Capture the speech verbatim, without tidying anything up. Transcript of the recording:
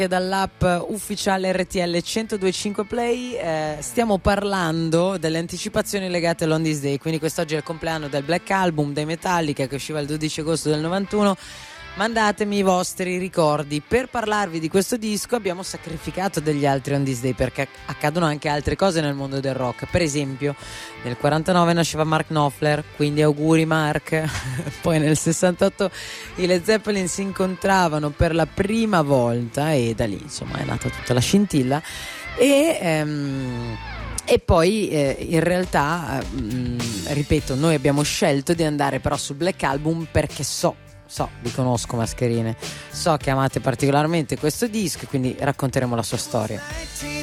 Dall'app ufficiale R T L centodue e cinque Play eh, stiamo parlando delle anticipazioni legate all'On This Day, quindi quest'oggi è il compleanno del Black Album dei Metallica che usciva il dodici agosto del novantuno. Mandatemi i vostri ricordi. Per parlarvi di questo disco abbiamo sacrificato degli altri On This Day, perché accadono anche altre cose nel mondo del rock. Per esempio nel quarantanove nasceva Mark Knopfler, quindi auguri Mark. Poi nel sessantotto i Led Zeppelin si incontravano per la prima volta e da lì insomma è nata tutta la scintilla. E ehm, E poi eh, in realtà mh, ripeto, noi abbiamo scelto di andare però sul Black Album perché so So, vi conosco mascherine, so che amate particolarmente questo disco, quindi racconteremo la sua storia.